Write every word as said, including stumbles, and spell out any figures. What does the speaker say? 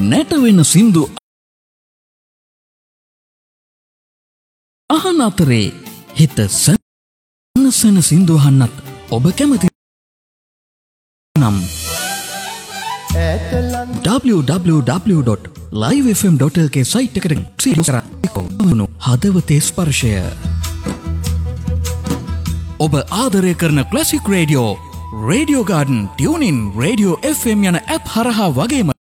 නැටවෙන සින්දු අහන අතරේ හිත සනසන සින්දු අහන්නත් ඔබ කැමති නම් w w w dot live f m dot l k site එකට සිරිකරන හදවතේ ස්පර්ශය ඔබ ආදරය කරන classic radio radio garden tune ඉන් රේඩියෝ එෆ් එම් යන ඇප් හරහා වගේම